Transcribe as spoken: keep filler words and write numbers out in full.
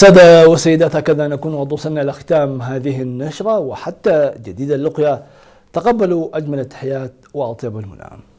سادة وسيدات، هكذا نكون قد وصلنا إلى ختام هذه النشرة، وحتى جديد اللقيا تقبلوا أجمل التحيات وأطيب المنام.